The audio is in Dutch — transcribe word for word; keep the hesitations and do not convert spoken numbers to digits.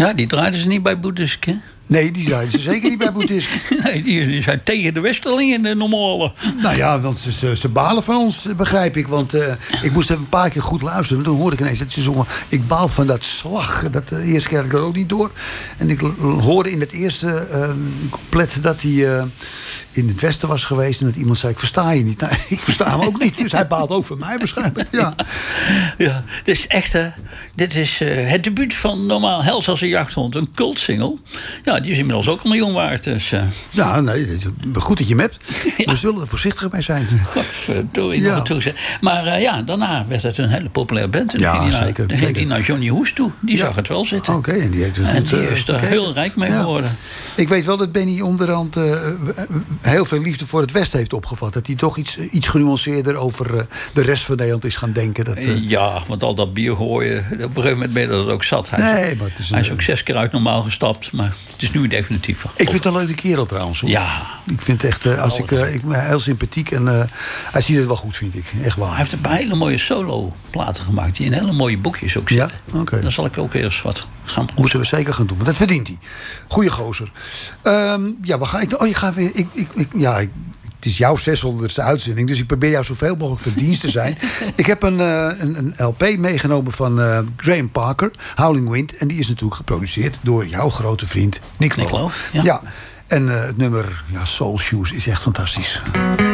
Ja, die draaiden ze niet bij Boeddhisk, hè? Nee, die zijn ze zeker niet bij Boeddhisk. Nee, die, die zijn tegen de Westerlingen, de normale. Nou ja, want ze, ze, ze balen van ons, begrijp ik. Want uh, ik moest even een paar keer goed luisteren. Toen hoorde ik ineens dat ze zongen... Ik baal van dat slag. Dat, de eerste keer had ik dat ook niet door. En ik hoorde in het eerste uh, couplet dat hij... Uh, in het westen was geweest en dat iemand zei... ik versta je niet. Nou, ik versta hem ook niet. Dus hij baalt ook van mij waarschijnlijk. Ja, ja, dit is echt... Uh, dit is uh, het debuut van Normaal Hels als een jachthond. Een cultsingle. Ja, die is inmiddels ook een miljoen waard. Dus, uh. Ja, nee, goed dat je hem hebt. Ja. We zullen er voorzichtig mee zijn. Godverdorie, ja. nog toe. Maar uh, ja, daarna werd het een hele populaire band. En ja, ging hij naar, zeker. Dan ging hij naar Johnny Hoes toe. Die ja. zag het wel zitten. Oké, okay, en die heeft het en goed, die uh, is er okay. heel rijk mee ja. geworden. Ik weet wel dat Benny onderhand uh, heel veel liefde voor het Westen heeft opgevat. Dat hij toch iets, iets genuanceerder over uh, de rest van Nederland is gaan denken. Dat, uh... Ja, want al dat bier gooien, op een gegeven moment ben je dat ook zat. Hij, nee, is, maar het is, hij is ook zes keer uit normaal gestapt, maar het is nu definitief. Ik vind het een leuke kerel trouwens. Hoor. Ja. Ik vind echt, uh, als ik, uh, ik heel sympathiek en uh, hij ziet het wel goed, vind ik. Echt waar. Hij heeft een paar hele mooie solo-platen gemaakt, die in hele mooie boekjes ook zitten. Ja? Okay. Dan zal ik ook eens wat gaan doen. Moeten we zeker gaan doen, want dat verdient hij. Goeie gozer. Um, ja, waar ga ik? Oh, je gaat weer. Ik, ik, ik, ja, ik, het is jouw zeshonderdste uitzending, dus ik probeer jou zoveel mogelijk van dienst te zijn. Ik heb een, uh, een, een L P meegenomen van uh, Graham Parker, Howling Wind. En die is natuurlijk geproduceerd door jouw grote vriend Nick Lowe. Nick Lowe, ja. ja. En uh, het nummer ja, Soul Shoes is echt fantastisch.